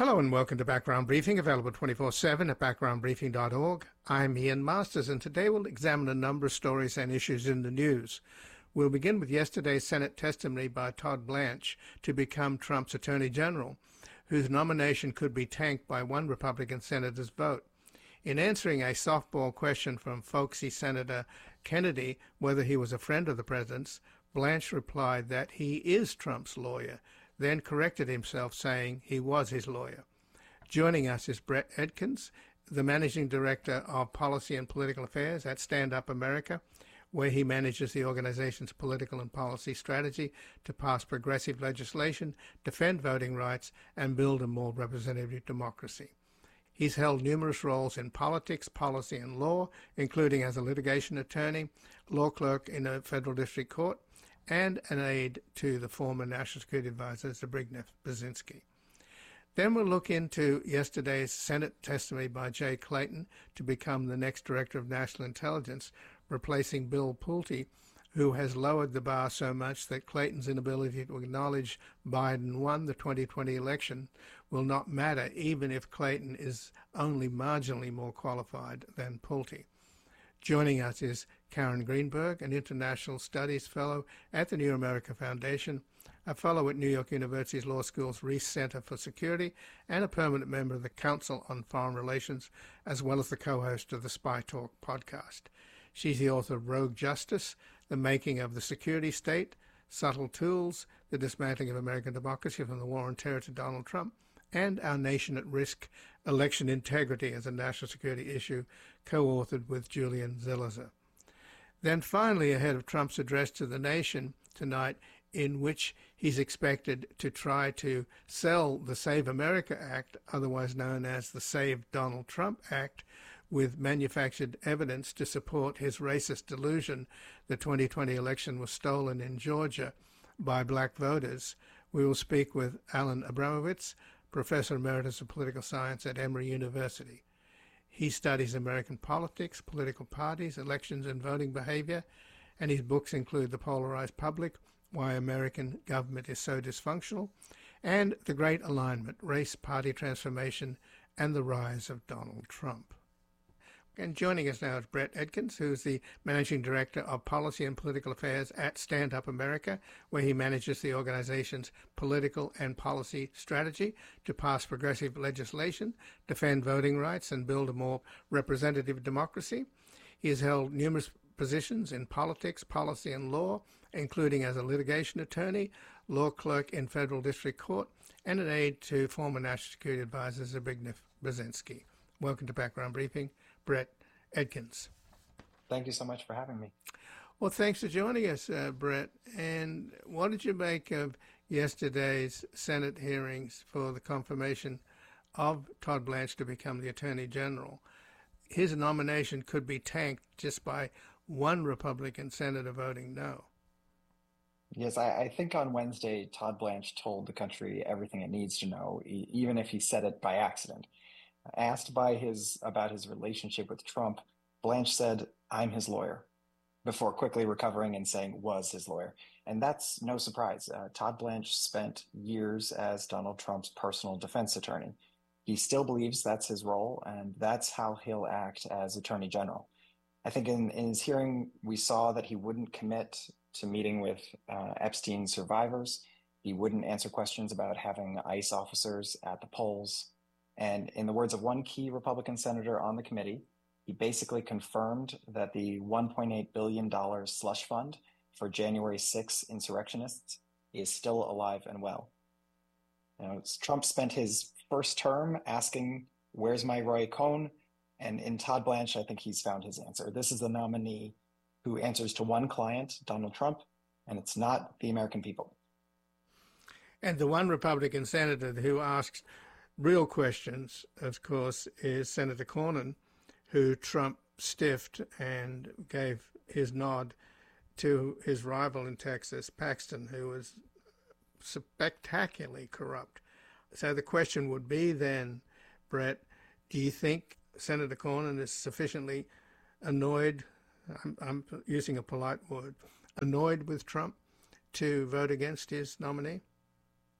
Hello and welcome to Background Briefing, available 24/7 at backgroundbriefing.org. I'm Ian Masters, and today we'll examine a number of stories and issues in the news. We'll begin with yesterday's Senate testimony by Todd Blanche to become Trump's Attorney General, whose nomination could be tanked by one Republican senator's vote. In answering a softball question from folksy Senator Kennedy whether he was a friend of the president's, Blanche replied that he is Trump's lawyer, then corrected himself, saying he was his lawyer. Joining us is Brett Edkins, the Managing Director of Policy and Political Affairs at Stand Up America, where he manages the organization's political and policy strategy to pass progressive legislation, defend voting rights, and build a more representative democracy. He's held numerous roles in politics, policy, and law, including as a litigation attorney, law clerk in a federal district court, and an aide to the former National Security Advisor, Zbigniew Brzezinski. Then we'll look into yesterday's Senate testimony by Jay Clayton to become the next Director of National Intelligence, replacing Bill Pulte, who has lowered the bar so much that Clayton's inability to acknowledge Biden won the 2020 election will not matter, even if Clayton is only marginally more qualified than Pulte. Joining us is Karen Greenberg, an International Studies Fellow at the New America Foundation, a Fellow at New York University's Law School's Reese Center for Security, and a permanent member of the Council on Foreign Relations, as well as the co-host of the Spy Talk podcast. She's the author of Rogue Justice, The Making of the Security State, Subtle Tools, The Dismantling of American Democracy from the War on Terror to Donald Trump, and Our Nation at Risk, Election Integrity as a National Security Issue, co-authored with Julian Zelizer. Then finally, ahead of Trump's address to the nation tonight, in which he's expected to try to sell the Save America Act, otherwise known as the Save Donald Trump Act, with manufactured evidence to support his racist delusion the 2020 election was stolen in Georgia by black voters, we will speak with Alan Abramowitz, Professor Emeritus of Political Science at Emory University. He studies American politics, political parties, elections, and voting behavior, and his books include The Polarized Public, Why American Government is So Dysfunctional, and The Great Alignment, Race, Party Transformation, and the Rise of Donald Trump. And joining us now is Brett Edkins, who's the Managing Director of Policy and Political Affairs at Stand Up America, where he manages the organization's political and policy strategy to pass progressive legislation, defend voting rights, and build a more representative democracy. He has held numerous positions in politics, policy, and law, including as a litigation attorney, law clerk in federal district court, and an aide to former National Security Advisor Zbigniew Brzezinski. Welcome to Background Briefing, Brett Edkins. Thank you so much for having me. Well, thanks for joining us, Brett. And what did you make of yesterday's Senate hearings for the confirmation of Todd Blanche to become the Attorney General? His nomination could be tanked just by one Republican senator voting no. Yes, I think on Wednesday, Todd Blanche told the country everything it needs to know, even if he said it by accident. Asked about his relationship with Trump, Blanche said, "I'm his lawyer," before quickly recovering and saying was his lawyer. And that's no surprise. Todd Blanche spent years as Donald Trump's personal defense attorney. He still believes that's his role, and that's how he'll act as Attorney General. I think in his hearing, we saw that he wouldn't commit to meeting with Epstein survivors. He wouldn't answer questions about having ICE officers at the polls. And in the words of one key Republican senator on the committee, he basically confirmed that the $1.8 billion slush fund for January 6 insurrectionists is still alive and well. Trump spent his first term asking, "Where's my Roy Cohn?" And in Todd Blanche, I think he's found his answer. This is the nominee who answers to one client, Donald Trump, and it's not the American people. And the one Republican senator who asks real questions, of course, is Senator Cornyn, who Trump stiffed and gave his nod to his rival in Texas, Paxton, who was spectacularly corrupt. So the question would be then, Brett, do you think Senator Cornyn is sufficiently annoyed, I'm using a polite word, annoyed with Trump to vote against his nominee?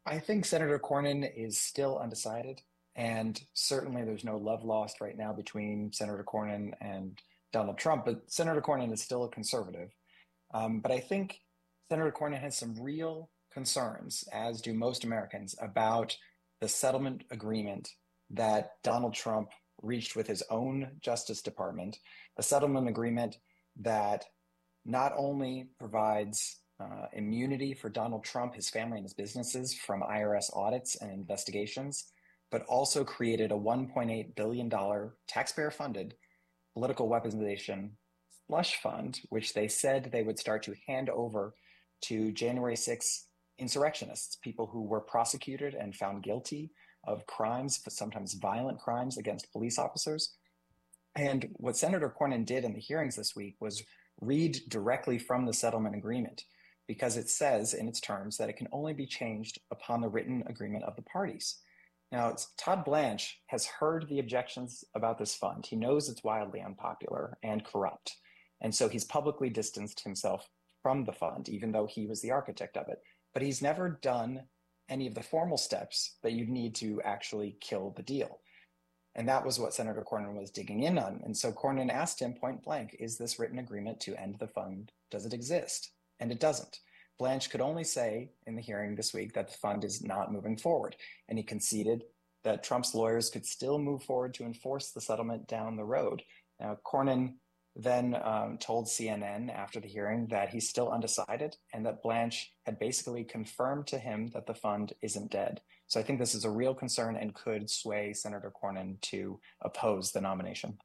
I think Senator Cornyn is still undecided, and certainly there's no love lost right now between Senator Cornyn and Donald Trump, but Senator Cornyn is still a conservative. But I think Senator Cornyn has some real concerns, as do most Americans, about the settlement agreement that Donald Trump reached with his own Justice Department, a settlement agreement that not only provides immunity for Donald Trump, his family, and his businesses from IRS audits and investigations, but also created a $1.8 billion taxpayer funded political weaponization slush fund, which they said they would start to hand over to January 6th insurrectionists, people who were prosecuted and found guilty of crimes, sometimes violent crimes against police officers. And what Senator Cornyn did in the hearings this week was read directly from the settlement agreement, because it says in its terms that it can only be changed upon the written agreement of the parties. Now, Todd Blanche has heard the objections about this fund. He knows it's wildly unpopular and corrupt. And so he's publicly distanced himself from the fund, even though he was the architect of it. But he's never done any of the formal steps that you'd need to actually kill the deal. And that was what Senator Cornyn was digging in on. And so Cornyn asked him point blank, is this written agreement to end the fund? Does it exist? And it doesn't. Blanche could only say in the hearing this week that the fund is not moving forward. And he conceded that Trump's lawyers could still move forward to enforce the settlement down the road. Now, Cornyn then told CNN after the hearing that he's still undecided and that Blanche had basically confirmed to him that the fund isn't dead. So I think this is a real concern and could sway Senator Cornyn to oppose the nomination.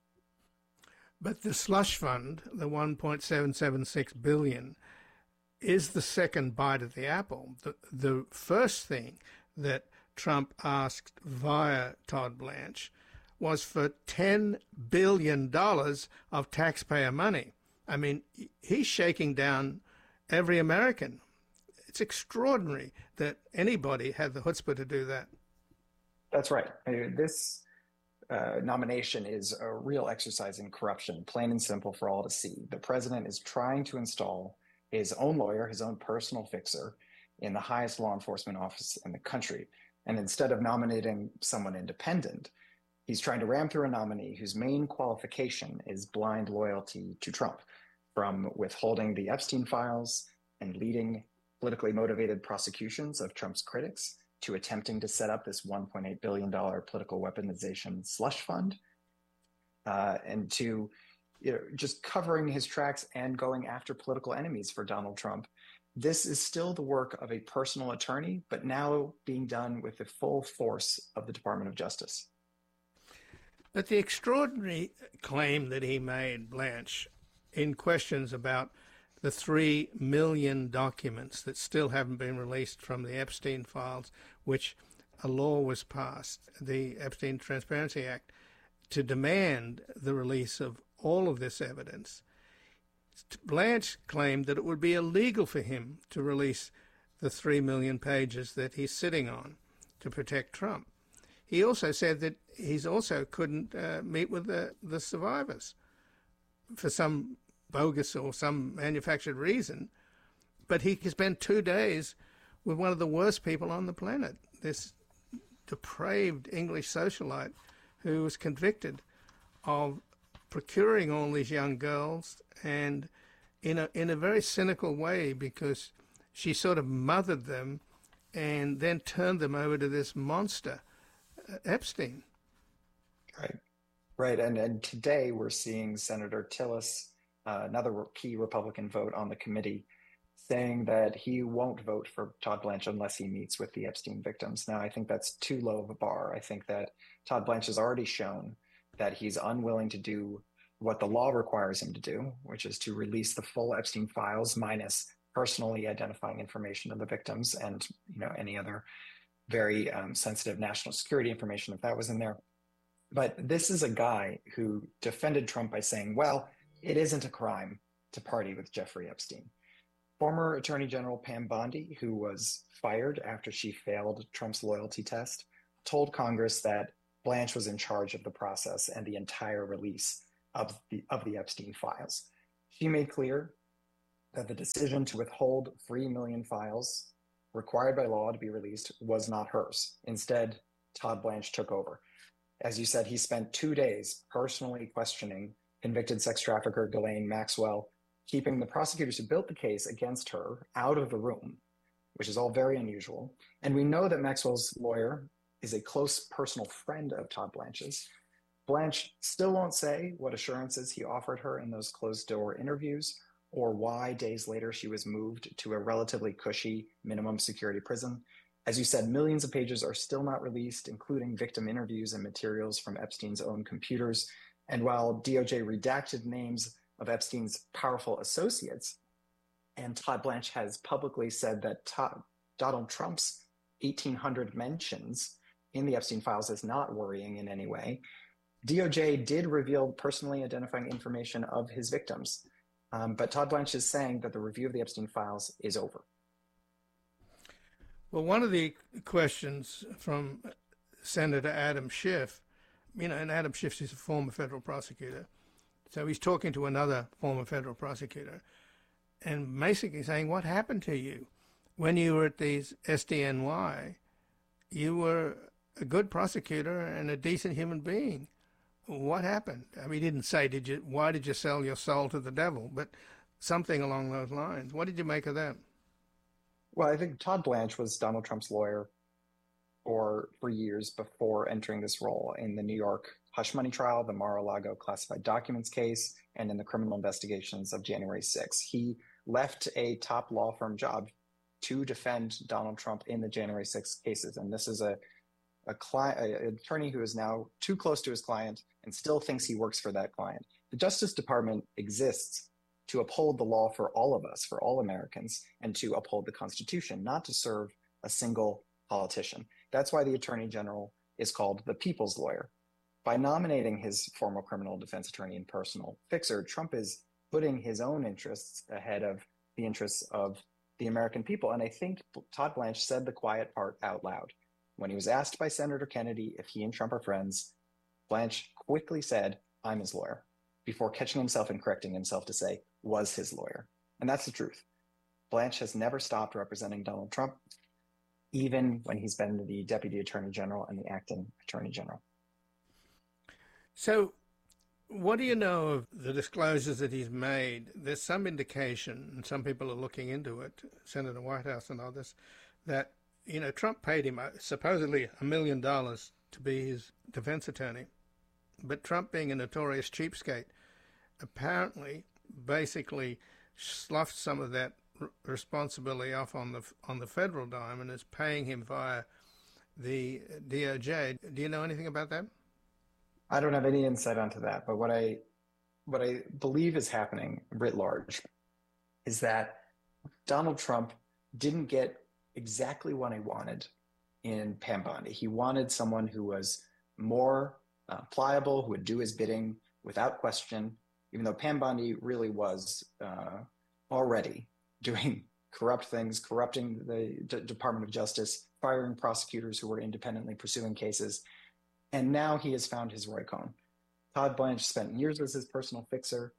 But the slush fund, the 1.776 billion, is the second bite of the apple. The first thing that Trump asked via Todd Blanche was for $10 billion of taxpayer money. I mean, he's shaking down every American. It's extraordinary that anybody had the chutzpah to do that. That's right. This nomination is a real exercise in corruption, plain and simple for all to see. The president is trying to install his own lawyer, his own personal fixer, in the highest law enforcement office in the country. And instead of nominating someone independent, he's trying to ram through a nominee whose main qualification is blind loyalty to Trump, from withholding the Epstein files and leading politically motivated prosecutions of Trump's critics to attempting to set up this $1.8 billion political weaponization slush fund, and to just covering his tracks and going after political enemies for Donald Trump. This is still the work of a personal attorney, but now being done with the full force of the Department of Justice. But the extraordinary claim that he made, Blanche, in questions about the 3 million documents that still haven't been released from the Epstein files, which a law was passed, the Epstein Transparency Act, to demand the release of all of this evidence. Blanche claimed that it would be illegal for him to release the 3 million pages that he's sitting on to protect Trump. He also said that he's also couldn't meet with the survivors for some bogus or some manufactured reason, but he could spend 2 days with one of the worst people on the planet, this depraved English socialite who was convicted of procuring all these young girls, and in a very cynical way, because she sort of mothered them and then turned them over to this monster, Epstein. Right. And today we're seeing Senator Tillis, another key Republican vote on the committee, saying that he won't vote for Todd Blanche unless he meets with the Epstein victims. Now, I think that's too low of a bar. I think that Todd Blanche has already shown that he's unwilling to do what the law requires him to do, which is to release the full Epstein files minus personally identifying information of the victims and any other very sensitive national security information if that was in there. But this is a guy who defended Trump by saying, well, it isn't a crime to party with Jeffrey Epstein. Former Attorney General Pam Bondi, who was fired after she failed Trump's loyalty test, told Congress that Blanche was in charge of the process and the entire release of the Epstein files. She made clear that the decision to withhold 3 million files required by law to be released, was not hers. Instead, Todd Blanche took over. As you said, he spent 2 days personally questioning convicted sex trafficker Ghislaine Maxwell, keeping the prosecutors who built the case against her out of the room, which is all very unusual. And we know that Maxwell's lawyer is a close personal friend of Todd Blanche's. Blanche still won't say what assurances he offered her in those closed-door interviews, or why days later she was moved to a relatively cushy minimum security prison. As you said, millions of pages are still not released, including victim interviews and materials from Epstein's own computers. And while DOJ redacted names of Epstein's powerful associates, and Todd Blanche has publicly said that Donald Trump's 1,800 mentions in the Epstein files is not worrying in any way, DOJ did reveal personally identifying information of his victims. But Todd Blanche is saying that the review of the Epstein files is over. Well, one of the questions from Senator Adam Schiff, and Adam Schiff is a former federal prosecutor, so he's talking to another former federal prosecutor and basically saying, what happened to you? When you were at these SDNY, you were a good prosecutor and a decent human being. What happened? I mean, he didn't say, why did you sell your soul to the devil? But something along those lines. What did you make of that? Well, I think Todd Blanche was Donald Trump's lawyer for years before entering this role in the New York hush money trial, the Mar-a-Lago classified documents case, and in the criminal investigations of January 6th. He left a top law firm job to defend Donald Trump in the January 6th cases. And this is an attorney who is now too close to his client and still thinks he works for that client. The Justice Department exists to uphold the law for all of us, for all Americans, and to uphold the Constitution, not to serve a single politician. That's why the Attorney General is called the people's lawyer. By nominating his former criminal defense attorney and personal fixer, Trump is putting his own interests ahead of the interests of the American people. And I think Todd Blanche said the quiet part out loud. When he was asked by Senator Kennedy if he and Trump are friends, Blanche quickly said, "I'm his lawyer," before catching himself and correcting himself to say, "was his lawyer." And that's the truth. Blanche has never stopped representing Donald Trump, even when he's been the Deputy Attorney General and the Acting Attorney General. So what do you know of the disclosures that he's made? There's some indication, and some people are looking into it, Senator Whitehouse and others, that Trump paid him supposedly $1 million to be his defense attorney. But Trump, being a notorious cheapskate, apparently basically sloughed some of that responsibility off on the federal dime and is paying him via the DOJ. Do you know anything about that? I don't have any insight onto that, but what I believe is happening writ large is that Donald Trump didn't get exactly what he wanted in Pam Bondi. He wanted someone who was more pliable, who would do his bidding without question, even though Pam Bondi really was already doing corrupt things, corrupting the Department of Justice, firing prosecutors who were independently pursuing cases. And now he has found his Roy Cohn. Todd Blanche spent years as his personal fixer.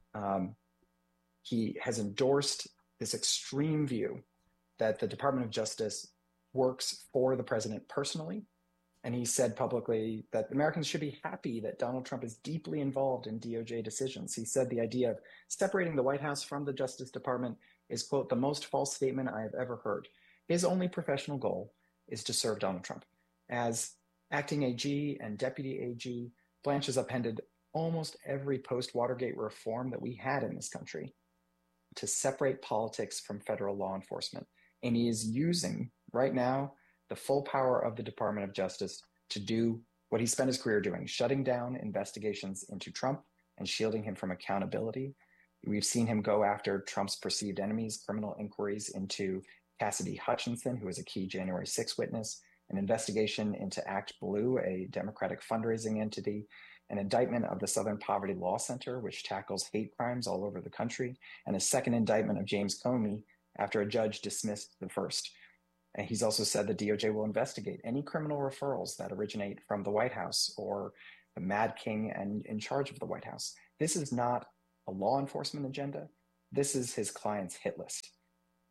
He has endorsed this extreme view that the Department of Justice works for the president personally. And he said publicly that Americans should be happy that Donald Trump is deeply involved in DOJ decisions. He said the idea of separating the White House from the Justice Department is, quote, "the most false statement I have ever heard." His only professional goal is to serve Donald Trump. As acting AG and deputy AG, Blanche has upended almost every post-Watergate reform that we had in this country to separate politics from federal law enforcement. And he is using, right now, the full power of the Department of Justice to do what he spent his career doing, shutting down investigations into Trump and shielding him from accountability. We've seen him go after Trump's perceived enemies, criminal inquiries into Cassidy Hutchinson, who was a key January 6 witness, an investigation into Act Blue, a Democratic fundraising entity, an indictment of the Southern Poverty Law Center, which tackles hate crimes all over the country, and a second indictment of James Comey after a judge dismissed the first. And he's also said the DOJ will investigate any criminal referrals that originate from the White House or the Mad King and in charge of the White House. This is not a law enforcement agenda. This is his client's hit list.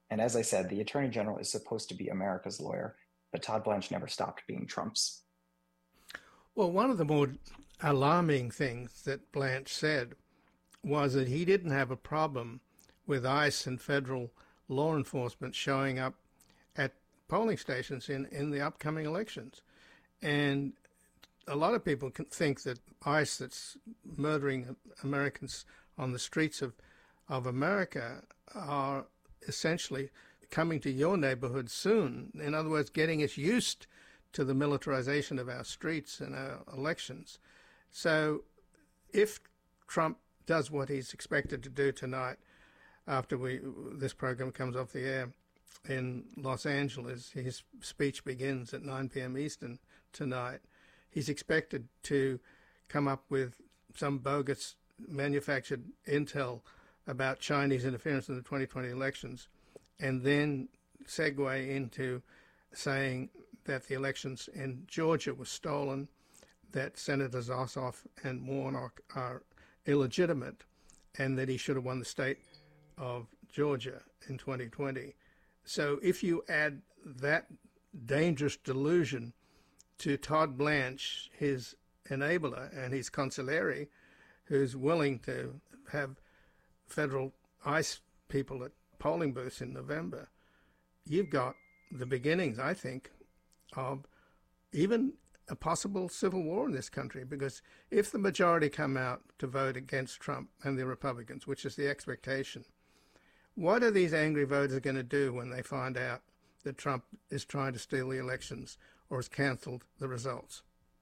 And as I said, the Attorney General is supposed to be America's lawyer, but Todd Blanche never stopped being Trump's. Well, one of the more alarming things that Blanche said was that he didn't have a problem with ICE and federal law enforcement showing up at polling stations in the upcoming elections. And a lot of people can think that ICE that's murdering Americans on the streets of America are essentially coming to your neighborhood soon. In other words, getting us used to the militarization of our streets and our elections. So if Trump does what he's expected to do tonight after this program comes off the air in Los Angeles, his speech begins at 9 p.m. Eastern tonight, he's expected to come up with some bogus manufactured intel about Chinese interference in the 2020 elections, and then segue into saying that the elections in Georgia were stolen, that Senators Ossoff and Warnock are illegitimate, and that he should have won the state of Georgia in 2020. So if you add that dangerous delusion to Todd Blanche, his enabler, and his consigliere, who's willing to have federal ICE people at polling booths in November, you've got the beginnings, I think, of even a possible civil war in this country. Because if the majority come out to vote against Trump and the Republicans, which is the expectation, what are these angry voters going to do when they find out that Trump is trying to steal the elections or has canceled the results?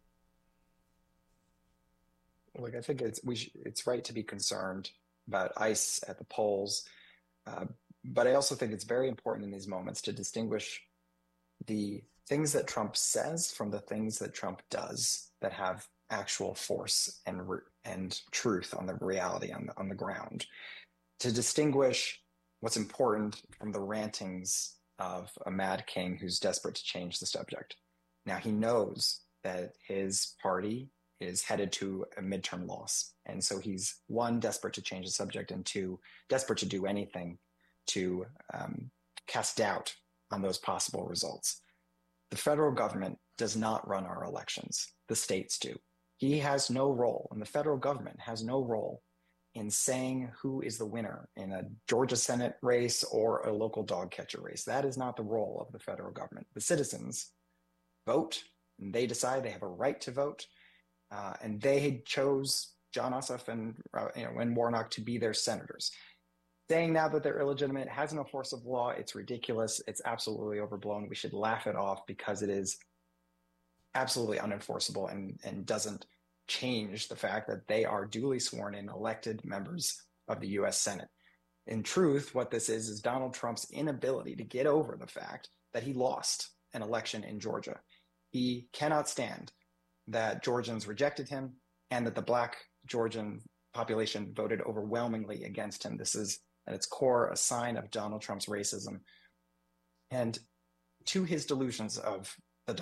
Look, I think it's right to be concerned about ICE at the polls, but I also think it's very important in these moments to distinguish the things that Trump says from the things that Trump does that have actual force and truth on the reality on the ground. To distinguish what's important from the rantings of a mad king who's desperate to change the subject. Now, he knows that his party is headed to a midterm loss. And so he's, one, desperate to change the subject, and two, desperate to do anything to cast doubt on those possible results. The federal government does not run our elections. The states do. He has no role, and the federal government has no role in saying who is the winner in a Georgia Senate race or a local dog catcher race. That is not the role of the federal government. The citizens vote, and they decide they have a right to vote, and they chose Jon Ossoff and Warnock to be their senators. Saying now that they're illegitimate has no force of law. It's ridiculous. It's absolutely overblown. We should laugh it off because it is absolutely unenforceable and doesn't change the fact that they are duly sworn in elected members of the U.S. Senate. In truth, what this is Donald Trump's inability to get over the fact that he lost an election in Georgia. He cannot stand that Georgians rejected him and that the Black Georgian population voted overwhelmingly against him. This is, at its core, a sign of Donald Trump's racism. And to his delusions of the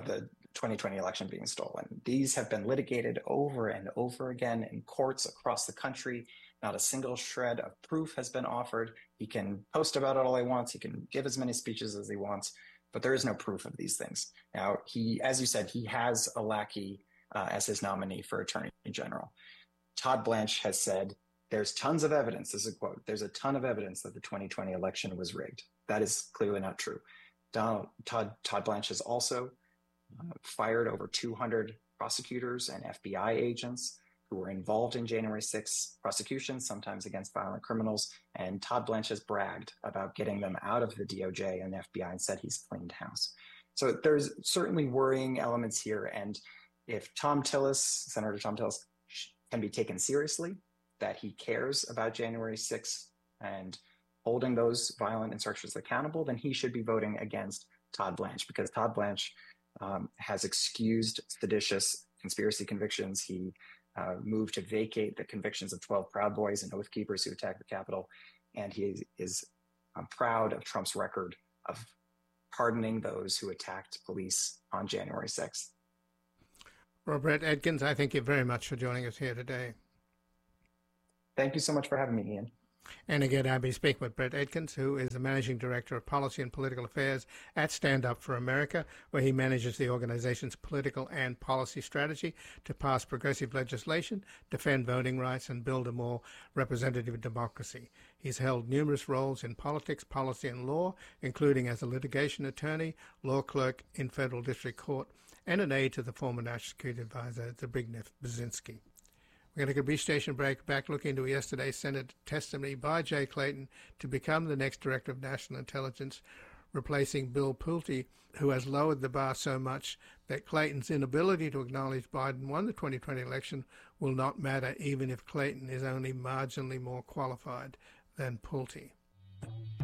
2020 election being stolen, these have been litigated over and over again in courts across the country. Not a single shred of proof has been offered. He can post about it all he wants. He can give as many speeches as he wants, but there is no proof of these things. Now, he, as you said, he has a lackey as his nominee for Attorney General. Todd Blanche has said, there's tons of evidence, this is a quote, there's a ton of evidence that the 2020 election was rigged. That is clearly not true. Todd Blanche has also fired over 200 prosecutors and FBI agents who were involved in January 6th prosecutions, sometimes against violent criminals. And Todd Blanche has bragged about getting them out of the DOJ and FBI and said he's cleaned house. So there's certainly worrying elements here. And if Senator Thom Tillis can be taken seriously, that he cares about January 6th and holding those violent insurrectionists accountable, then he should be voting against Todd Blanche, because Todd Blanche has excused seditious conspiracy convictions. He moved to vacate the convictions of 12 Proud Boys and Oath Keepers who attacked the Capitol. And he is proud of Trump's record of pardoning those who attacked police on January 6th. Robert Adkins, I thank you very much for joining us here today. Thank you so much for having me, Ian. And again, I'll be speaking with Brett Atkins, who is the Managing Director of Policy and Political Affairs at Stand Up for America, where he manages the organization's political and policy strategy to pass progressive legislation, defend voting rights, and build a more representative democracy. He's held numerous roles in politics, policy, and law, including as a litigation attorney, law clerk in federal district court, and an aide to the former National Security Advisor, Zbigniew Brzezinski. We're going to take a brief station break, back looking into yesterday's Senate testimony by Jay Clayton to become the next Director of National Intelligence, replacing Bill Pulte, who has lowered the bar so much that Clayton's inability to acknowledge Biden won the 2020 election will not matter even if Clayton is only marginally more qualified than Pulte.